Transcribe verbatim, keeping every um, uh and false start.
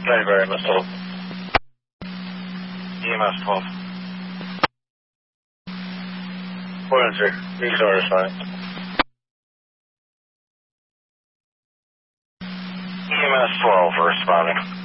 Mayberry, M S twelve. E M S twelve. four and three. These are responding. E M S twelve responding.